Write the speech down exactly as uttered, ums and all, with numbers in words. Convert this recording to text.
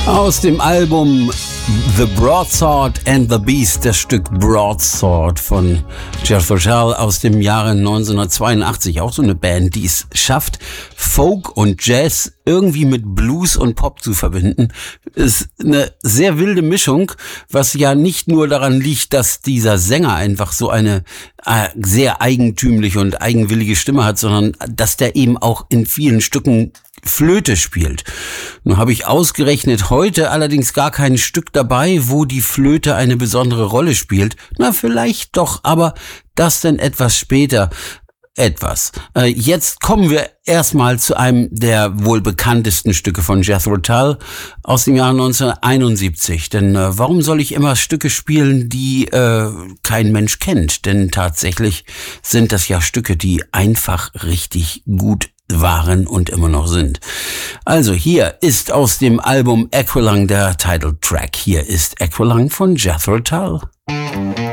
Aus dem Album The Broadsword and the Beast, das Stück Broadsword von Jethro Tull aus dem Jahre neunzehnhundertzweiundachtzig. Auch so eine Band, die es schafft, Folk und Jazz irgendwie mit Blues und Pop zu verbinden. Ist eine sehr wilde Mischung, was ja nicht nur daran liegt, dass dieser Sänger einfach so eine äh, sehr eigentümliche und eigenwillige Stimme hat, sondern dass der eben auch in vielen Stücken Flöte spielt. Nun habe ich ausgerechnet heute allerdings gar kein Stück dabei, wo die Flöte eine besondere Rolle spielt. Na, vielleicht doch, aber das dann etwas später. Etwas. Äh, jetzt kommen wir erstmal zu einem der wohl bekanntesten Stücke von Jethro Tull aus dem Jahr neunzehnhunderteinundsiebzig. Denn äh, warum soll ich immer Stücke spielen, die äh, kein Mensch kennt? Denn tatsächlich sind das ja Stücke, die einfach richtig gut waren und immer noch sind. Also hier ist aus dem Album Aqualung der Titeltrack. Hier ist Aqualung von Jethro Tull.